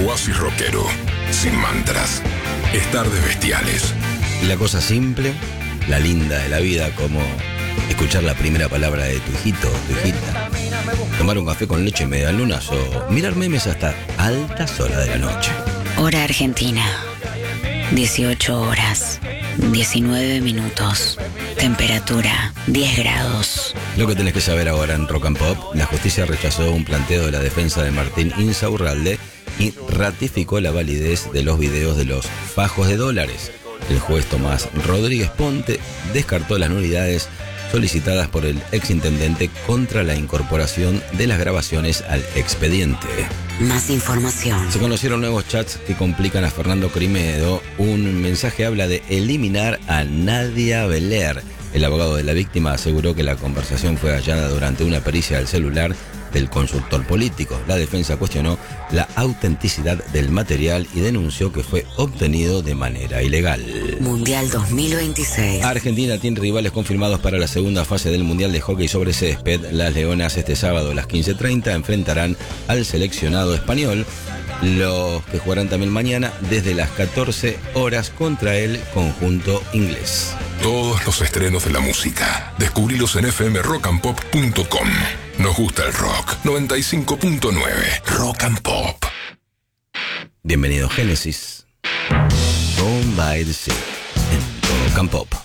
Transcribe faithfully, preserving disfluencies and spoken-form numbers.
Oasis rockero, sin mantras. Es tarde bestiales. La cosa simple, la linda de la vida, como escuchar la primera palabra de tu hijito, tu hijita, tomar un café con leche y medialunas o mirar memes hasta altas horas de la noche. Hora Argentina, dieciocho horas, diecinueve minutos, temperatura diez grados. Lo que tenés que saber ahora en Rock and Pop: la justicia rechazó un planteo de la defensa de Martín Insaurralde y ratificó la validez de los videos de los fajos de dólares. El juez Tomás Rodríguez Ponte descartó las nulidades solicitadas por el exintendente contra la incorporación de las grabaciones al expediente. Más información. Se conocieron nuevos chats que complican a Fernando Crimedo. Un mensaje habla de eliminar a Nadia Beler. El abogado de la víctima aseguró que la conversación fue hallada durante una pericia del celular del consultor político. La defensa cuestionó la autenticidad del material y denunció que fue obtenido de manera ilegal. Mundial dos mil veintiséis. Argentina tiene rivales confirmados para la segunda fase del Mundial de Hockey sobre Césped. Las Leonas este sábado a las quince treinta enfrentarán al seleccionado español. Los que jugarán también mañana desde las catorce horas contra el conjunto inglés. Todos los estrenos de la música, descubrilos en f m rock and pop punto com. Nos gusta el rock. noventa y cinco punto nueve Rock and Pop. Bienvenido Génesis. Home by the Sea en Rock and Pop.